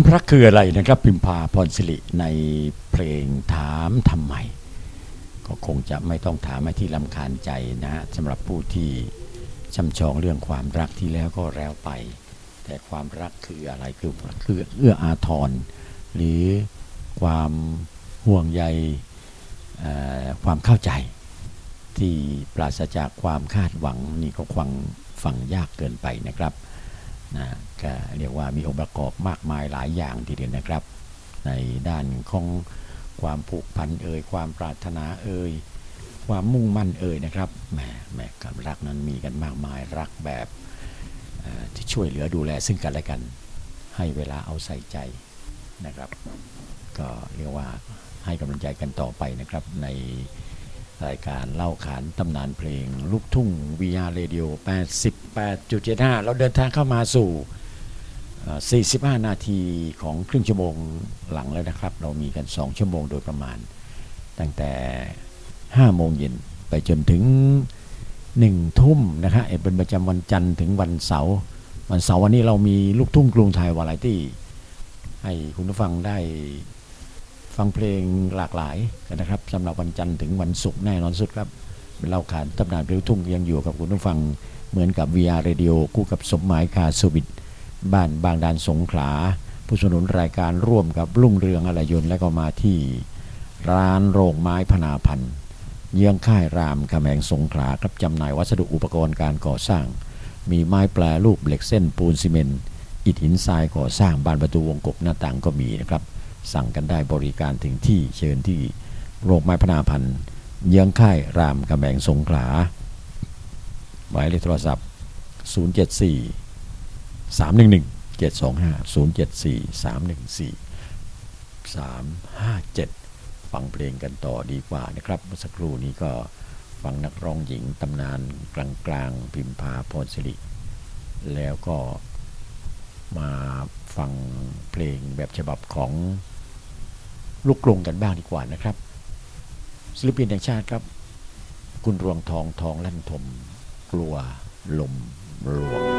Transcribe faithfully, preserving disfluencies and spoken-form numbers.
รักคืออะไรนะครับพิมพาพรศิริในเพลงถามทำไมก็คงจะไม่ต้องถามให้ที่รำคาญใจนะฮะสำหรับผู้ที่ช่ำชองเรื่องความรักที่แล้วก็แล้วไปแต่ความรักคืออะไรคือคือเอื้ออาทรหรือความห่วงใยความเข้าใจที่ปราศจากความคาดหวังนี่ก็ฟังฟังยากเกินไปนะครับนะก็เรียกว่ามีองค์ประกอบมากมายหลายอย่างทีเดียวนะครับในด้านของความผูกพันเอ่ยความปรารถนาเอ่ยความมุ่งมั่นเอ่ยนะครับแหมแหมความรักนั้นมีกันมากมายรักแบบที่ช่วยเหลือดูแลซึ่งกันและกันให้เวลาเอาใส่ใจนะครับก็เรียกว่าให้กำลังใจกันต่อไปนะครับในรายการเล่าขานตำนานเพลงลูกทุ่ง วี อาร์ Radio แปดสิบแปดจุดเจ็ดห้า เราเดินทางเข้ามาสู่สี่สิบห้านาทีของครึ่งชั่วโมงหลังแล้วนะครับเรามีกันสองชั่วโมงโดยประมาณตั้งแต่ห้าโมงเย็นไปจนถึงหนึ่งทุ่มนะฮะเป็นประจำวันจันทร์ถึงวันเสาร์วันเสาร์วันนี้เรามีลูกทุ่งกรุงไทยวาไรตี้ให้คุณผู้ฟังได้ฟังเพลงหลากหลายนะครับสำหรับวันจันทร์ถึงวันศุกร์แน่นอนสุดครับเล่าขานตำนานเพลงลูกทุ่งยังอยู่กับคุณผู้ฟังเหมือนกับ วี อาร์ Radio คู่กับสมหมายคาสวิทบ้านบางดานสงขลาผู้สนับสนุนรายการร่วมกับรุ่งเรืองอะไรยนต์และก็มาที่ร้านโรงไม้พนาพันธ์เยื้องค่ายรามคำแหงสงขลาครับจำหน่ายวัสดุอุปกรณ์การก่อสร้างมีไม้แปรรูปเหล็กเส้นปูนซีเมนต์อิฐหินทรายก่อสร้างบานประตูวงกบหน้าต่างก็มีนะครับสั่งกันได้บริการถึงที่เชิญที่โรงไม้พนาพันธ์เยื้องค่ายรามคำแหงสงขลาหมายเลขโทรศัพท์ศูนย์ เจ็ด สี่ สาม หนึ่ง หนึ่ง เจ็ด สอง ห้า ศูนย์ เจ็ด สี่ สาม หนึ่ง สี่ สาม ห้า เจ็ดฟังเพลงกันต่อดีกว่านะครับเมื่อสักครู่นี้ก็ฟังนักร้องหญิงตำนานกลางๆพิมพาพรศิริแล้วก็มาฟังเพลงแบบฉบับของลูกกรุงกันบ้างดีกว่านะครับศิลปินแห่งชาติครับคุณรวงทองทองลั่นทมกลัวลมรวง